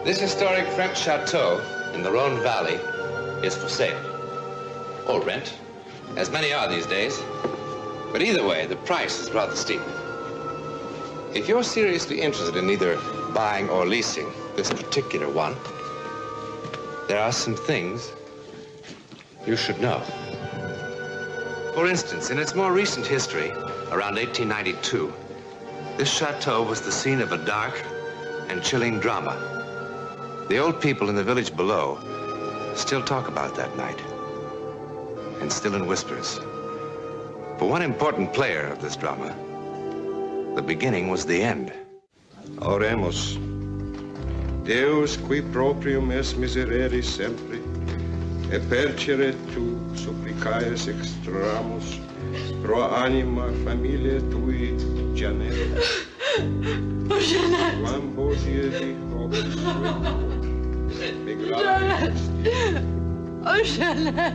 This historic French chateau in the Rhone Valley is for sale. Or rent, as many are these days. But either way, the price is rather steep. If you're seriously interested in either buying or leasing this particular one, there are some things you should know. For instance, in its more recent history, around 1892, this chateau was the scene of a dark and chilling drama. The old people in the village below still talk about that night, and still in whispers. For one important player of this drama, the beginning was the end. Oremus. Deus qui proprium es miserere sempre, e percere tu supplicaes extramus, pro anima familiae tui Janelle. Oh, Jeanette! Quam bodie di hobis Jeanette! Oh, Jeanette!